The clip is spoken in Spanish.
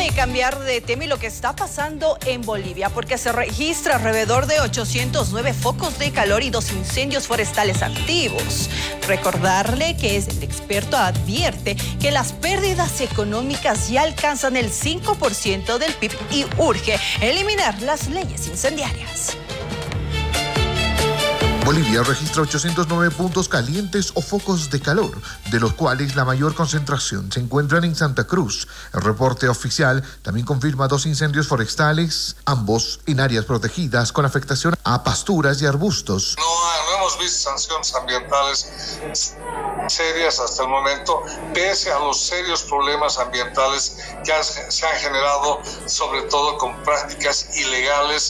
y cambiar de tema y lo que está pasando en Bolivia, porque se registra alrededor de 809 focos de calor y 2 incendios forestales activos. Recordarle que el experto advierte que las pérdidas económicas ya alcanzan el 5% del PIB y urge eliminar las leyes incendiarias. Bolivia registra 809 puntos calientes o focos de calor, de los cuales la mayor concentración se encuentran en Santa Cruz. El reporte oficial también confirma 2 incendios forestales, ambos en áreas protegidas con afectación a pasturas y arbustos. No hemos visto sanciones ambientales serias hasta el momento, pese a los serios problemas ambientales que se han generado, sobre todo con prácticas ilegales